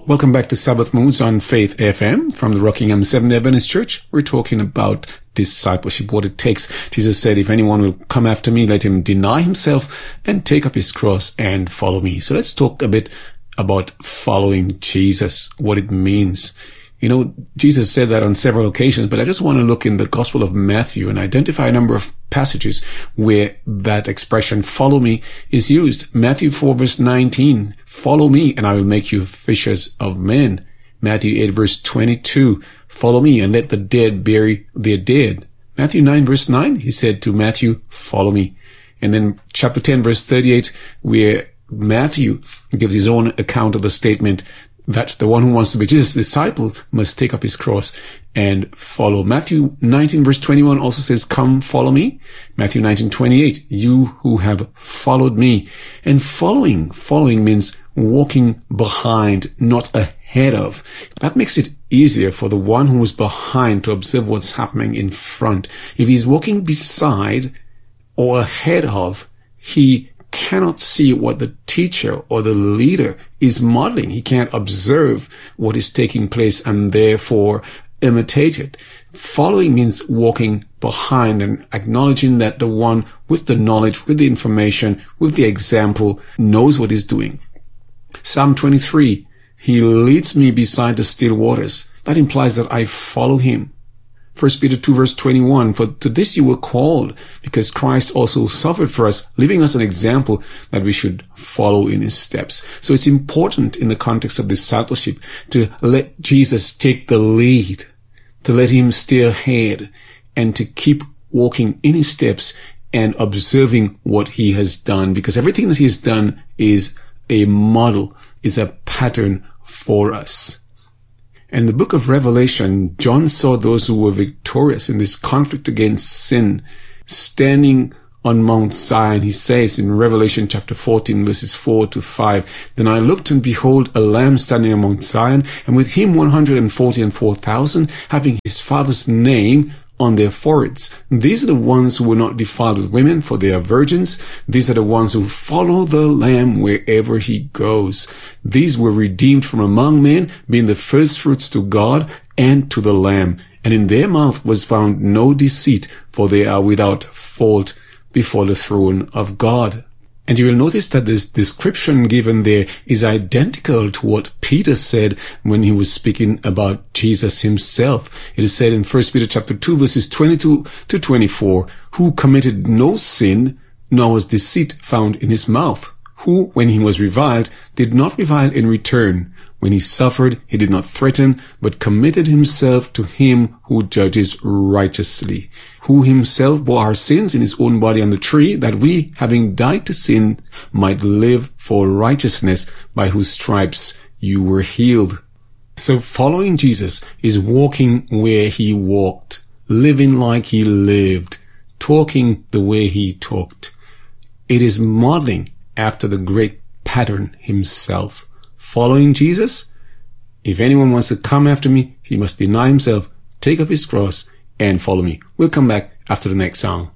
Welcome back to Sabbath Moods on Faith FM from the Rockingham Seventh-day Adventist Church. We're talking about discipleship, what it takes. Jesus said, if anyone will come after me, let him deny himself and take up his cross and follow me. So let's talk a bit about following Jesus, what it means. You know, Jesus said that on several occasions, but I just want to look in the Gospel of Matthew and identify a number of passages where that expression, follow me, is used. Matthew 4 verse 19, follow me and I will make you fishers of men. Matthew 8 verse 22, follow me and let the dead bury their dead. Matthew 9 verse 9, he said to Matthew, follow me. And then chapter 10 verse 38, where Matthew gives his own account of the statement, that's the one who wants to be Jesus' disciple must take up his cross and follow. Matthew 19 verse 21 also says, come follow me. Matthew 19:28, you who have followed me. And following means walking behind, not ahead of. That makes it easier for the one who is behind to observe what's happening in front. If he's walking beside or ahead of, he cannot see what the teacher or the leader is modeling. He can't observe what is taking place and therefore imitate it. Following means walking behind and acknowledging that the one with the knowledge, with the information, with the example knows what he's doing. Psalm 23, he leads me beside the still waters. That implies that I follow him. 1 Peter 2 verse 21, for to this you were called, because Christ also suffered for us, leaving us an example that we should follow in his steps. So it's important in the context of discipleship to let Jesus take the lead, to let him stay ahead, and to keep walking in his steps and observing what he has done, because everything that he has done is a model, is a pattern for us. In the book of Revelation, John saw those who were victorious in this conflict against sin standing on Mount Zion. He says in Revelation chapter 14 verses 4 to 5, then I looked and behold a lamb standing on Mount Zion, and with him 144,000 having his father's name on their foreheads. These are the ones who were not defiled with women, for they are virgins. These are the ones who follow the Lamb wherever he goes. These were redeemed from among men, being the firstfruits to God and to the Lamb. And in their mouth was found no deceit, for they are without fault before the throne of God. And you will notice that this description given there is identical to what Peter said when he was speaking about Jesus himself. It is said in 1 Peter chapter 2 verses 22 to 24, who committed no sin, nor was deceit found in his mouth, who, when he was reviled, did not revile in return. When he suffered, he did not threaten, but committed himself to him who judges righteously, who himself bore our sins in his own body on the tree, that we, having died to sin, might live for righteousness, by whose stripes you were healed. So following Jesus is walking where he walked, living like he lived, talking the way he talked. It is modeling after the great pattern himself. Following Jesus, if anyone wants to come after me, he must deny himself, take up his cross, and follow me. We'll come back after the next song.